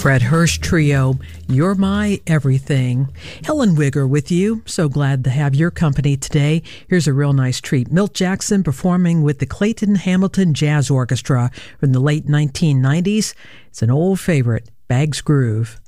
Fred Hurst Trio, You're My Everything. Helen Wigger with you. So glad to have your company today. Here's a real nice treat. Milt Jackson performing with the Clayton Hamilton Jazz Orchestra from the late 1990s. It's an old favorite, Bag's Groove.